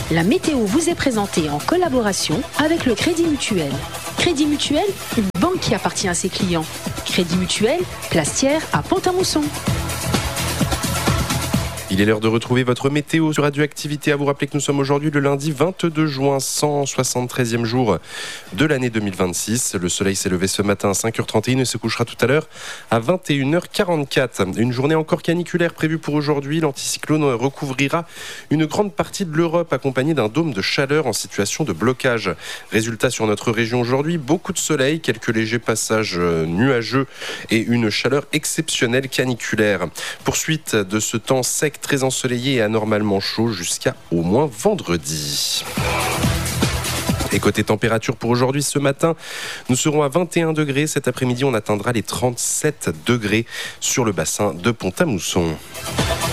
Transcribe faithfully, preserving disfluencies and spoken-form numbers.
La météo vous est présentée en collaboration avec le Crédit Mutuel. Crédit Mutuel, une banque qui appartient à ses clients. Crédit Mutuel, place Thiers à Pont-à-Mousson. Il est l'heure de retrouver votre météo sur Radioactivité. À vous rappeler que nous sommes aujourd'hui le lundi vingt-deux juin, cent soixante-treizième jour de l'année deux mille vingt-six. Le soleil s'est levé ce matin à cinq heures trente et un et se couchera tout à l'heure à vingt et une heures quarante-quatre. Une journée encore caniculaire prévue pour aujourd'hui. L'anticyclone recouvrira une grande partie de l'Europe accompagné d'un dôme de chaleur en situation de blocage. Résultat sur notre région aujourd'hui, beaucoup de soleil, quelques légers passages nuageux et une chaleur exceptionnelle caniculaire. Poursuite de ce temps sec, très ensoleillé et anormalement chaud jusqu'à au moins vendredi. Et côté température pour aujourd'hui, ce matin, nous serons à vingt et un degrés. Cet après-midi, on atteindra les trente-sept degrés sur le bassin de Pont-à-Mousson.